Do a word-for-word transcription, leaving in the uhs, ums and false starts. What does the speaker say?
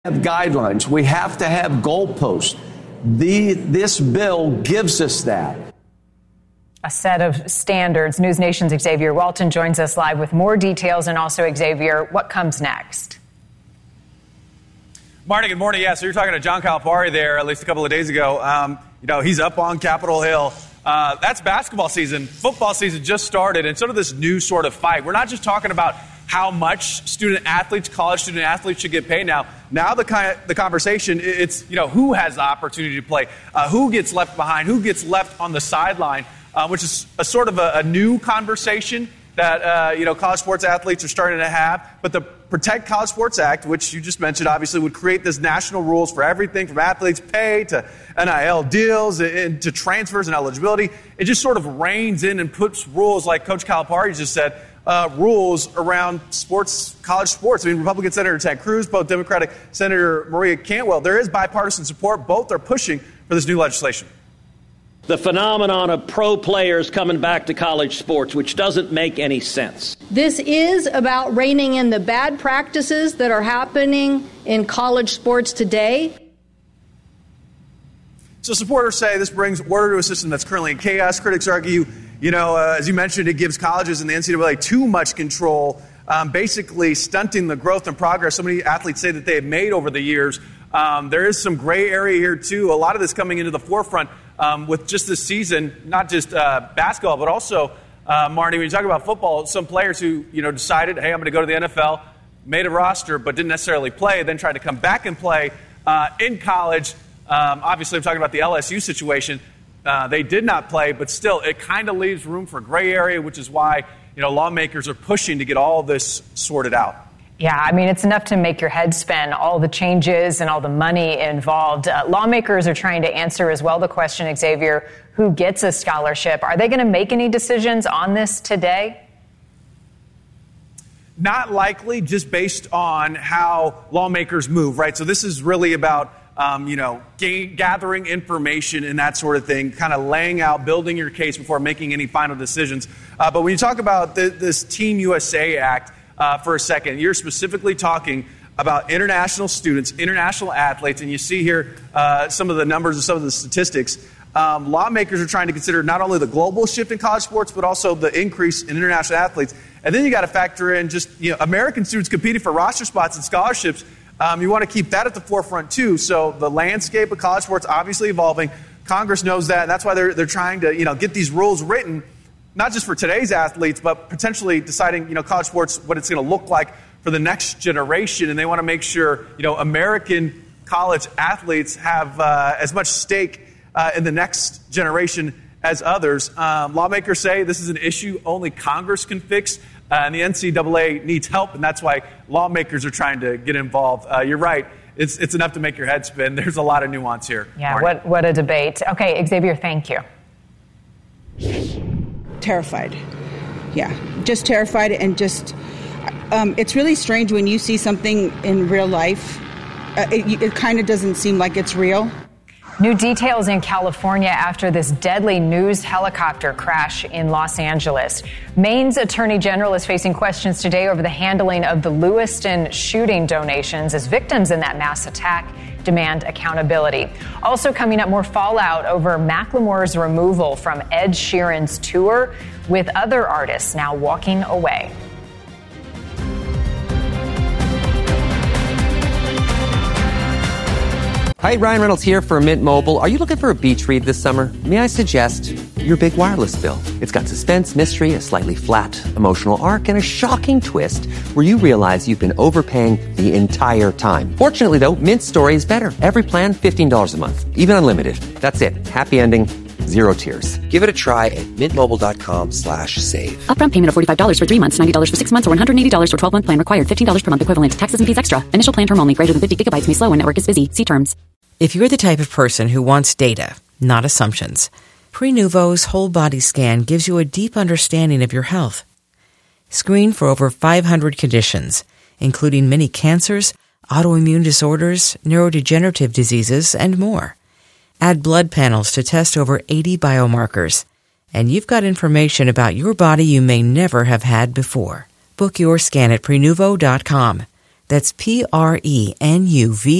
have guidelines. We have to have goalposts. The, this bill gives us that. A set of standards. News Nation's Xavier Walton joins us live with more details. And also, Xavier, what comes next? Marty, good morning. Yeah, so you're talking to John Calipari there at least a couple of days ago. Um, you know, he's up on Capitol Hill. Uh, that's basketball season. Football season just started. And sort of this new sort of fight. We're not just talking about how much student athletes, college student athletes should get paid now. Now the kind of, the conversation, it's, you know, who has the opportunity to play, uh, who gets left behind, who gets left on the sideline, uh, which is a sort of a, a new conversation that, uh, you know, college sports athletes are starting to have. But the Protect College Sports Act, which you just mentioned, obviously would create this national rules for everything from athletes' pay to N I L deals and to transfers and eligibility. It just sort of reins in and puts rules, like Coach Calipari just said, Uh, rules around sports, college sports. I mean, Republican Senator Ted Cruz, both Democratic Senator Maria Cantwell. There is bipartisan support. Both are pushing for this new legislation. The phenomenon of pro players coming back to college sports, which doesn't make any sense. This is about reining in the bad practices that are happening in college sports today. So supporters say this brings order to a system that's currently in chaos. Critics argue, you know, uh, as you mentioned, it gives colleges and the N C double A too much control, um, basically stunting the growth and progress so many athletes say that they have made over the years. Um, there is some gray area here, too. A lot of this coming into the forefront um, with just this season, not just uh, basketball, but also, uh, Marty, when you talk about football, some players who, you know, decided, hey, I'm going to go to the N F L, made a roster, but didn't necessarily play, then tried to come back and play uh, in college. Um, obviously, I'm talking about the L S U situation. Uh, they did not play, but still, it kind of leaves room for gray area, which is why, you know, lawmakers are pushing to get all this sorted out. Yeah, I mean, it's enough to make your head spin, all the changes and all the money involved. Uh, lawmakers are trying to answer as well the question, Xavier, who gets a scholarship? Are they going to make any decisions on this today? Not likely, just based on how lawmakers move, right? So this is really about Um, you know, g- gathering information and that sort of thing, kind of laying out, building your case before making any final decisions. Uh, but when you talk about the, this Team U S A Act uh, for a second, you're specifically talking about international students, international athletes, and you see here uh, some of the numbers and some of the statistics. Um, lawmakers are trying to consider not only the global shift in college sports, but also the increase in international athletes. And then you got to factor in just, you know, American students competing for roster spots and scholarships. Um, you want to keep that at the forefront, too. So the landscape of college sports obviously evolving. Congress knows that, and that's why they're they're trying to, you know, get these rules written, not just for today's athletes, but potentially deciding, you know, college sports, what it's going to look like for the next generation. And they want to make sure, you know, American college athletes have uh, as much stake uh, in the next generation as others. Um, lawmakers say this is an issue only Congress can fix. Uh, and the N C double A needs help, and that's why lawmakers are trying to get involved. Uh, you're right. It's it's enough to make your head spin. There's a lot of nuance here. Yeah, what, what a debate. Okay, Xavier, thank you. Terrified. Yeah, just terrified. And just, um, it's really strange when you see something in real life. Uh, it it kind of doesn't seem like it's real. New details in California after this deadly news helicopter crash in Los Angeles. Maine's Attorney General is facing questions today over the handling of the Lewiston shooting donations as victims in that mass attack demand accountability. Also coming up, more fallout over Macklemore's removal from Ed Sheeran's tour, with other artists now walking away. Hi, Ryan Reynolds here for Mint Mobile. Are you looking for a beach read this summer? May I suggest your big wireless bill? It's got suspense, mystery, a slightly flat, emotional arc, and a shocking twist where you realize you've been overpaying the entire time. Fortunately, though, Mint's story is better. Every plan, fifteen dollars a month, even unlimited. That's it. Happy ending. Zero tears. Give it a try at mintmobile.com slash save. Upfront payment of forty-five dollars for three months, ninety dollars for six months, or one hundred eighty dollars for twelve-month plan required. fifteen dollars per month equivalent. Taxes and fees extra. Initial plan term only. Greater than fifty gigabytes may slow when network is busy. See terms. If you're the type of person who wants data, not assumptions, Prenuvo's whole body scan gives you a deep understanding of your health. Screen for over five hundred conditions, including many cancers, autoimmune disorders, neurodegenerative diseases, and more. Add blood panels to test over eighty biomarkers, and you've got information about your body you may never have had before. Book your scan at Prenuvo dot com. That's P R E N U V